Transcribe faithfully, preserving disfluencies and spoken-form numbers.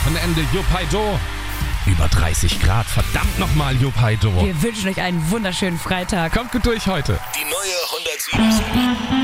Wochenende Juppeido. Über dreißig Grad, verdammt nochmal Juppeido. Wir wünschen euch einen wunderschönen Freitag. Kommt gut durch heute. Die neue hundertsieben Komma sieben.